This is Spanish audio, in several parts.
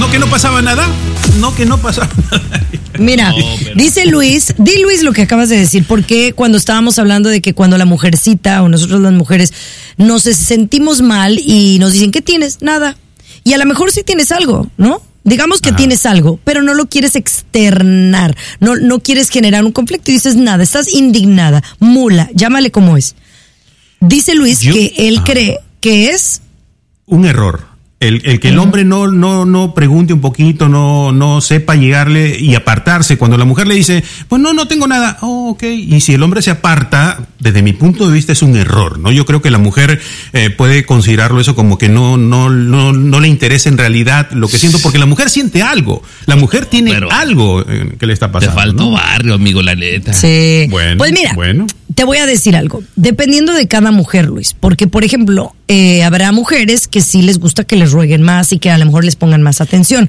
No, que no pasaba nada. No, que no pasaba nada. Mira, dice Luis, di Luis lo que acabas de decir, porque cuando estábamos hablando de que cuando la mujercita o nosotros las mujeres nos sentimos mal y nos dicen, ¿qué tienes? Nada. Y a lo mejor sí tienes algo, ¿no? Digamos que tienes algo, pero no lo quieres externar, no quieres generar un conflicto y dices nada, estás indignada, mula, llámale como es. Dice Luis que él cree que es un error. El que el hombre no pregunte un poquito, no sepa llegarle y apartarse. Cuando la mujer le dice, pues no tengo nada, ok. Y si el hombre se aparta, desde mi punto de vista es un error, ¿no? Yo creo que la mujer puede considerarlo eso como que no le interesa en realidad lo que siento, porque la mujer siente algo. La mujer tiene algo que le está pasando. Te faltó barrio, amigo, la neta. Sí. Bueno, pues mira, te voy a decir algo. Dependiendo de cada mujer, Luis, porque por ejemplo, habrá mujeres que sí les gusta que les rueguen más y que a lo mejor les pongan más atención.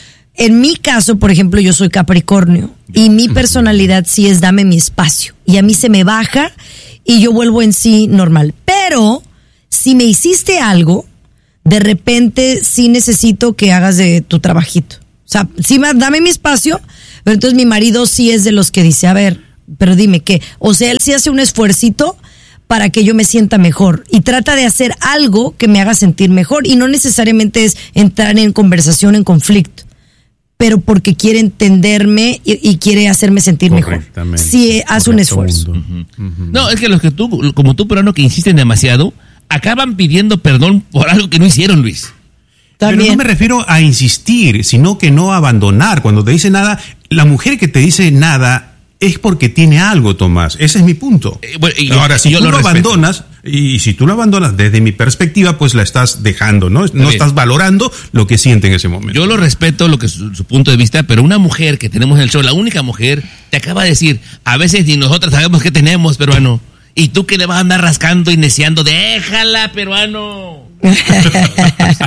En mi caso, por ejemplo, yo soy Capricornio y mi personalidad sí es dame mi espacio y a mí se me baja y yo vuelvo en sí normal. Pero si me hiciste algo, de repente sí necesito que hagas de tu trabajito. O sea, sí, dame mi espacio, pero entonces mi marido sí es de los que dice, a ver, pero dime qué. O sea, él sí hace un esfuercito para que yo me sienta mejor y trata de hacer algo que me haga sentir mejor y no necesariamente es entrar en conversación, en conflicto, pero porque quiere entenderme y quiere hacerme sentir mejor. Sí, hace un esfuerzo. No, es que los que como tú, peruano, que insisten demasiado, acaban pidiendo perdón por algo que no hicieron, Luis. También. Pero no me refiero a insistir, sino que no abandonar. Cuando te dice nada, la mujer que te dice nada es porque tiene algo, Tomás. Ese es mi punto. Ahora, si tú lo abandonas, y si tú lo abandonas desde mi perspectiva, pues la estás dejando, ¿no? No estás valorando lo que siente en ese momento. Yo lo respeto, lo que su punto de vista, pero una mujer que tenemos en el show, la única mujer, te acaba de decir, a veces ni nosotras sabemos qué tenemos, peruano. Y tú que le vas a andar rascando y neciando, déjala, peruano.